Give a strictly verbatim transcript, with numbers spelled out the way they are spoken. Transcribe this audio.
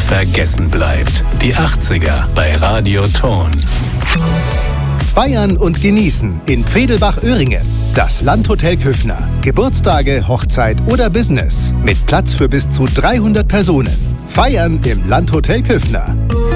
vergessen bleibt. Die achtziger bei Radio Ton. Feiern und genießen in Vedelbach-Öhringen. Das Landhotel Küffner. Geburtstage, Hochzeit oder Business. Mit Platz für bis zu dreihundert Personen. Feiern im Landhotel Küffner.